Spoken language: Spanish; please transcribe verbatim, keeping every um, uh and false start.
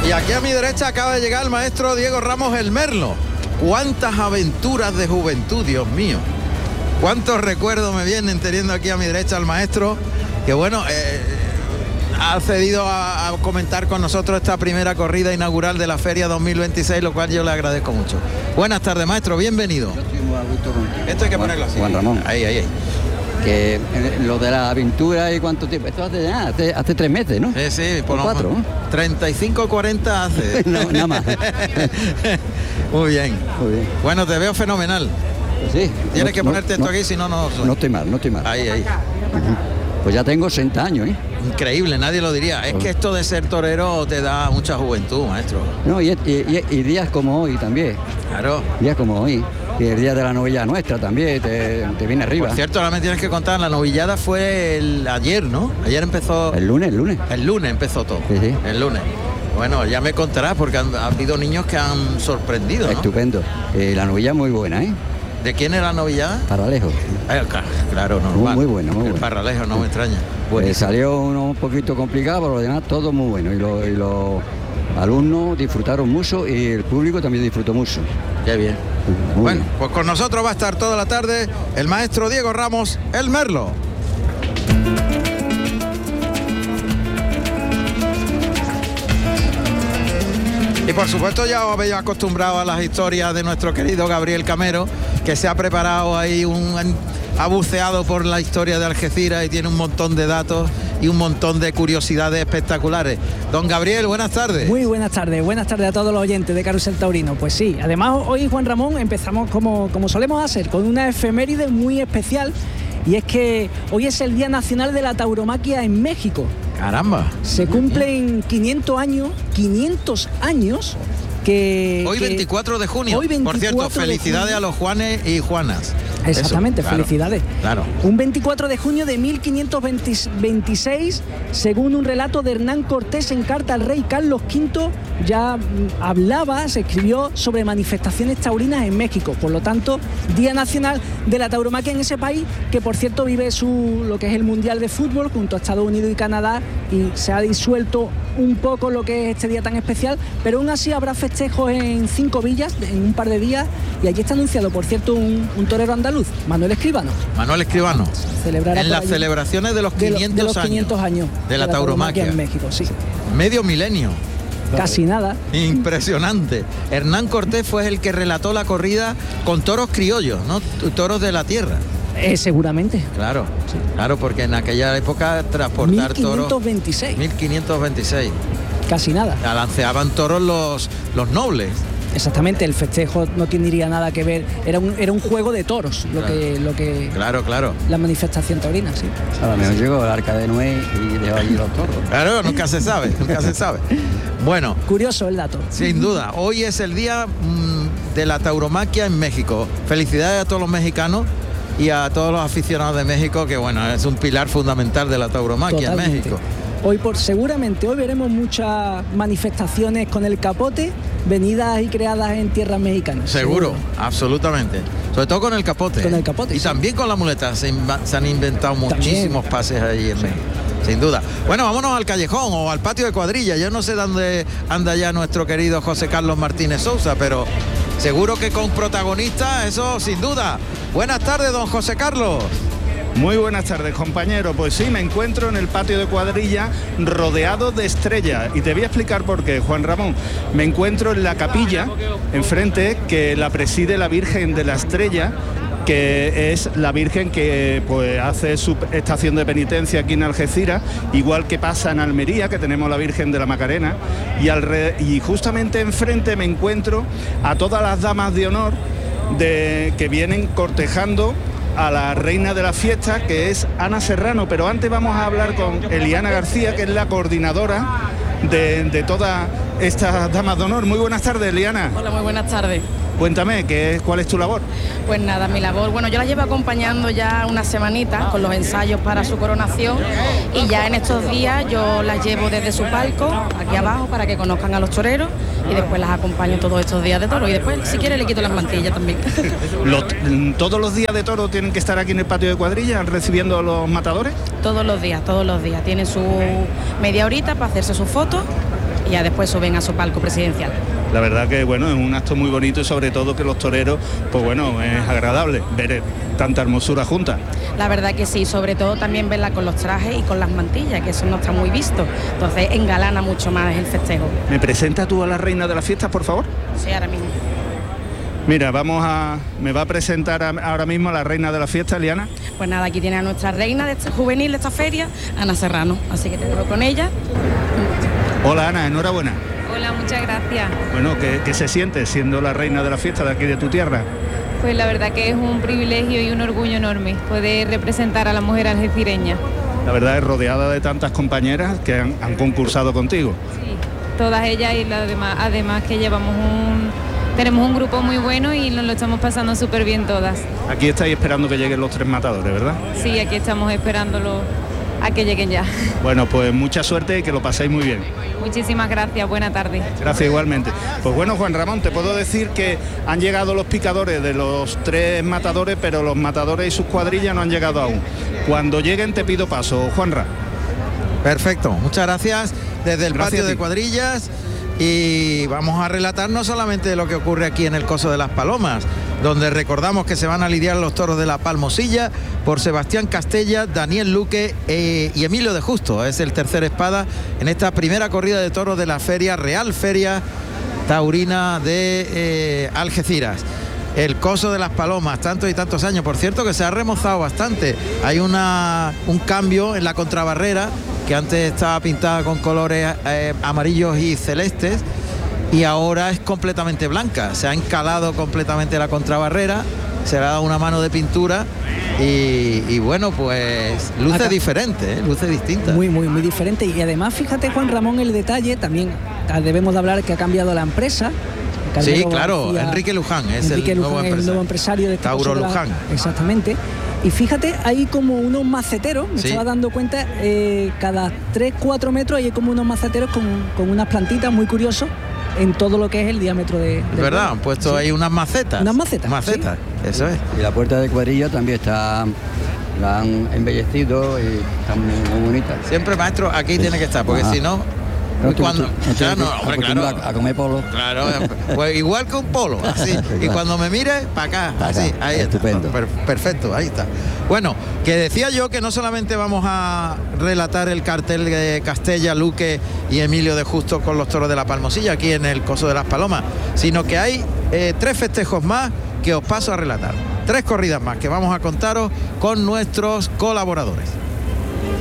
Y aquí a mi derecha acaba de llegar el maestro Diego Ramos el Merlo. Cuántas aventuras de juventud, Dios mío. Cuántos recuerdos me vienen teniendo aquí a mi derecha al maestro, que bueno, eh, ha accedido a, a comentar con nosotros esta primera corrida inaugural de la Feria dos mil veintiséis, lo cual yo le agradezco mucho. Buenas tardes, maestro, bienvenido. Yo estoy muy a gusto contigo. Esto hay que ponerlo así. Juan Ramón. Ahí, ahí, ahí. Que eh, lo de la aventura y cuánto tiempo, esto hace ya, hace, hace tres meses, ¿no? Sí, sí, por o cuatro, ¿no? treinta y cinco, cuarenta hace. No, nada más. Muy bien. Muy bien. Bueno, te veo fenomenal. Pues sí. Tienes no, que ponerte no, esto no, aquí, si no, no... No estoy mal, no estoy mal. Ahí, ahí. Uh-huh. Pues ya tengo sesenta años, ¿eh? Increíble, nadie lo diría. Es que esto de ser torero te da mucha juventud, maestro. No, y, y, y, y días como hoy también. Claro. Días como hoy. Y el día de la novilla nuestra también te, te viene arriba. Por cierto, ahora me tienes que contar, la novillada fue el ayer, ¿no? Ayer empezó... El lunes, el lunes. El lunes empezó todo. Sí, sí. El lunes. Bueno, ya me contarás, porque han, ha habido niños que han sorprendido, ¿no? Estupendo. Eh, la novilla muy buena, ¿eh? ¿De quién era la novillada? Paralejo. Eh, claro, normal. Muy, muy bueno, muy el bueno. Paralejo, no me extraña. Pues salió uno un poquito complicado, pero lo demás todo muy bueno. Y los, y los alumnos disfrutaron mucho y el público también disfrutó mucho. Qué bien. Muy bueno, bien. pues con nosotros va a estar toda la tarde el maestro Diego Ramos, el Merlo. Y por supuesto ya os habéis acostumbrado a las historias de nuestro querido Gabriel Camero, que se ha preparado ahí un... ha buceado por la historia de Algeciras y tiene un montón de datos y un montón de curiosidades espectaculares. Don Gabriel, buenas tardes. Muy buenas tardes, buenas tardes a todos los oyentes de Carrusel Taurino. Pues sí, además hoy, Juan Ramón, empezamos como, como solemos hacer, con una efeméride muy especial, y es que hoy es el Día Nacional de la Tauromaquia en México. Caramba. Se cumplen quinientos años, quinientos años que... Hoy que, veinticuatro de junio. Hoy Por cierto, felicidades a los Juanes y Juanas. Exactamente, Eso, claro, felicidades. Claro. Un veinticuatro de junio de mil quinientos veintiséis, según un relato de Hernán Cortés en carta al rey Carlos quinto, ya hablaba, se escribió sobre manifestaciones taurinas en México. Por lo tanto, Día Nacional de la Tauromaquia en ese país, que por cierto vive su lo que es el Mundial de Fútbol junto a Estados Unidos y Canadá, y se ha disuelto un poco lo que es este día tan especial, pero aún así habrá festejos en cinco villas en un par de días, y allí está anunciado, por cierto, un, un torero andaluz, Manuel Escribano. Manuel Escribano. Celebrará en las allí celebraciones de los quinientos, de, lo, de los años, quinientos años de la, de la tauromaquia. tauromaquia en México, sí. Medio milenio. Casi nada. Impresionante. Hernán Cortés fue el que relató la corrida con toros criollos, ¿no? Toros de la tierra. Eh, seguramente. Claro, sí. Claro, porque en aquella época transportar mil quinientos veintiséis. toros... mil quinientos veintiséis. Casi nada. Lanceaban toros los, los nobles. Exactamente, el festejo no tendría nada que ver, era un, era un juego de toros lo, claro. que, lo que... Claro, claro. La manifestación taurina, sí. A lo mejor llegó el Arca de Noé y dejó allí los toros. Claro, nunca se sabe, nunca se sabe. Bueno. Curioso el dato. Sin duda, hoy es el día mmm, de la tauromaquia en México. Felicidades a todos los mexicanos y a todos los aficionados de México, que bueno, es un pilar fundamental de la tauromaquia. Totalmente. En México. Hoy por seguramente hoy veremos muchas manifestaciones con el capote venidas y creadas en tierras mexicanas. Seguro, seguro, absolutamente. Sobre todo con el capote. Con el capote. Y sí. También con la muleta. Se, se han inventado muchísimos también. Pases ahí en sí. México. Sin duda. Bueno, vámonos al callejón o al patio de cuadrilla. Yo no sé dónde anda ya nuestro querido José Carlos Martínez Sousa, pero seguro que con protagonistas, eso sin duda. Buenas tardes, don José Carlos. Muy buenas tardes, compañero. Pues sí, me encuentro en el patio de cuadrilla rodeado de estrellas y te voy a explicar por qué, Juan Ramón. Me encuentro en la capilla enfrente que la preside la Virgen de la Estrella, que es la Virgen que pues hace su estación de penitencia aquí en Algeciras, igual que pasa en Almería, que tenemos la Virgen de la Macarena, y, alre- y justamente enfrente me encuentro a todas las damas de honor de, que vienen cortejando a la reina de la fiesta, que es Ana Serrano. Pero antes vamos a hablar con Eliana García, que es la coordinadora de, de todas estas damas de honor. Muy buenas tardes, Eliana. Hola, muy buenas tardes. Cuéntame, ¿qué, ¿cuál es tu labor? Pues nada, mi labor, bueno, yo la llevo acompañando ya una semanita con los ensayos para su coronación, y ya en estos días yo las llevo desde su palco aquí abajo para que conozcan a los toreros, y después las acompaño todos estos días de toro, y después si quiere le quito las mantillas también. Los, ¿Todos los días de toro tienen que estar aquí en el patio de cuadrilla recibiendo a los matadores? Todos los días, todos los días. Tienen su media horita para hacerse sus fotos y ya después suben a su palco presidencial. La verdad que bueno, es un acto muy bonito y sobre todo que los toreros, pues bueno, es agradable ver tanta hermosura junta. La verdad que sí, sobre todo también verla con los trajes y con las mantillas, que eso no está muy visto, entonces engalana mucho más el festejo. ¿Me presenta tú a la reina de las fiestas, por favor? Sí, ahora mismo. Mira, vamos a... me va a presentar a, ahora mismo a la reina de la fiesta, Liana. Pues nada, aquí tiene a nuestra reina de esta, juvenil de esta feria, Ana Serrano, así que te dejo con ella. Hola Ana, enhorabuena. Hola, muchas gracias. Bueno, ¿qué, qué se siente siendo la reina de la fiesta de aquí de tu tierra? Pues la verdad que es un privilegio y un orgullo enorme poder representar a la mujer algecireña. La verdad es rodeada de tantas compañeras que han, han concursado contigo. Sí, todas ellas y las demás, además que llevamos un... tenemos un grupo muy bueno y nos lo estamos pasando súper bien todas. Aquí estáis esperando que lleguen los tres matadores, ¿verdad? Sí, aquí estamos esperándolo a que lleguen ya. Bueno, pues mucha suerte y que lo paséis muy bien. Muchísimas gracias, buena tarde. Gracias igualmente. Pues bueno, Juan Ramón, te puedo decir que han llegado los picadores de los tres matadores, pero los matadores y sus cuadrillas no han llegado aún. Cuando lleguen te pido paso, Juanra. Perfecto, muchas gracias desde el Gracias patio a ti. de cuadrillas. Y vamos a relatar no solamente lo que ocurre aquí en el Coso de las Palomas, donde recordamos que se van a lidiar los toros de la Palmosilla por Sebastián Castella, Daniel Luque eh, y Emilio de Justo. Es el tercer espada en esta primera corrida de toros de la feria, Real Feria Taurina de eh, Algeciras. El Coso de las Palomas, tantos y tantos años, por cierto que se ha remozado bastante. Hay una, un cambio en la contrabarrera, que antes estaba pintada con colores eh, amarillos y celestes, y ahora es completamente blanca. Se ha encalado completamente la contrabarrera, se le ha dado una mano de pintura y, y bueno, pues luce Acá. diferente, ¿eh? Luce distinta. Muy, muy, muy diferente. Y además, fíjate, Juan Ramón, el detalle, también debemos de hablar que ha cambiado la empresa. Sí, Carmelo claro, García, Enrique Luján es Enrique el, Luján nuevo es el nuevo empresario de este Tauro Coso de la- Luján. Exactamente. Y fíjate, hay como unos maceteros, me Sí. estaba dando cuenta, eh, cada tres cuatro metros hay como unos maceteros con, con unas plantitas muy curiosos en todo lo que es el diámetro de... Es del verdad, vuelo. han puesto Sí. ahí unas macetas. Unas macetas, Macetas, eso es. Y la puerta de cuadrilla también está, la han embellecido y está muy, muy bonita. Siempre, maestro, aquí tiene que estar, porque Ajá. si no... No, y tú- cuando, tú- no claro, tienes no, que hombre, acostumbrar claro. a comer polo. Claro, pues igual que un polo, así. Y cuando me mire, para acá, Pa' acá, así, ahí está. estupendo. Per- perfecto, ahí está. Bueno, que decía yo que no solamente vamos a relatar el cartel de Castella, Luque y Emilio de Justo con los toros de la Palmosilla aquí en el Coso de las Palomas, sino que hay eh, tres festejos más que os paso a relatar. Tres corridas más que vamos a contaros con nuestros colaboradores.